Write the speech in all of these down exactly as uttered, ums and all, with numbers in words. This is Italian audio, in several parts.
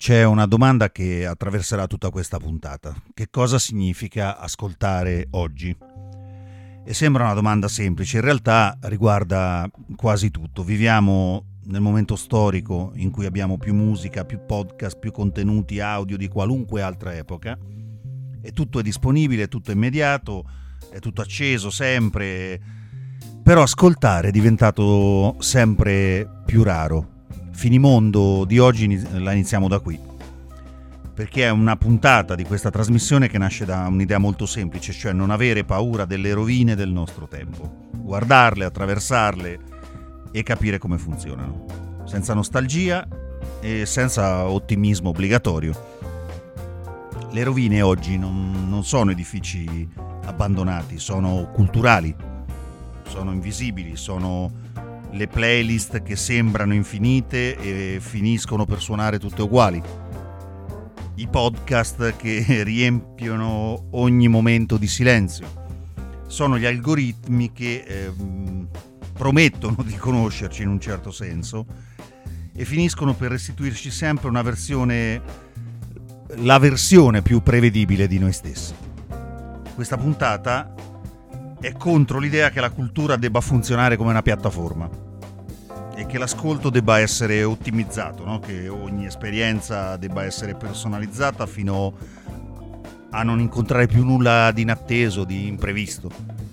C'è una domanda che attraverserà tutta questa puntata. Che cosa significa ascoltare oggi? E sembra una domanda semplice, in realtà riguarda quasi tutto. Viviamo nel momento storico in cui abbiamo più musica, più podcast, più contenuti audio di qualunque altra epoca, e tutto è disponibile, tutto è immediato, è tutto acceso sempre, però ascoltare è diventato sempre più raro. Finimondo di oggi la iniziamo da qui, perché è una puntata di questa trasmissione che nasce da un'idea molto semplice, cioè non avere paura delle rovine del nostro tempo, guardarle, attraversarle e capire come funzionano, senza nostalgia e senza ottimismo obbligatorio. Le rovine oggi non, non sono edifici abbandonati, sono culturali, sono invisibili, sono le playlist che sembrano infinite e finiscono per suonare tutte uguali, i podcast che riempiono ogni momento di silenzio, sono gli algoritmi che eh, promettono di conoscerci in un certo senso e finiscono per restituirci sempre una versione, la versione più prevedibile di noi stessi. Questa puntata è contro l'idea che la cultura debba funzionare come una piattaforma e che l'ascolto debba essere ottimizzato, no? Che ogni esperienza debba essere personalizzata fino a non incontrare più nulla di inatteso, di imprevisto.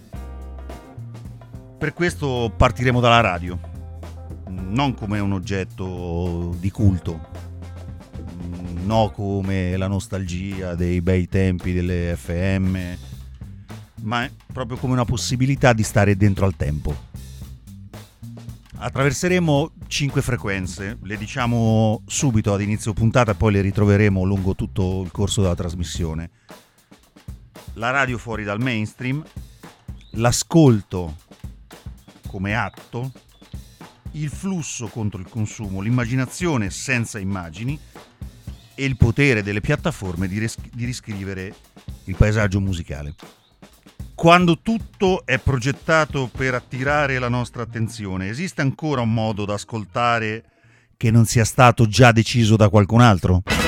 Per questo partiremo dalla radio, non come un oggetto di culto, no come la nostalgia dei bei tempi delle F M, ma proprio come una possibilità di stare dentro al tempo. Attraverseremo cinque frequenze, le diciamo subito ad inizio puntata e poi le ritroveremo lungo tutto il corso della trasmissione. La radio fuori dal mainstream, l'ascolto come atto, il flusso contro il consumo, l'immaginazione senza immagini e il potere delle piattaforme di, ris- di riscrivere il paesaggio musicale. Quando tutto è progettato per attirare la nostra attenzione, esiste ancora un modo da ascoltare che non sia stato già deciso da qualcun altro?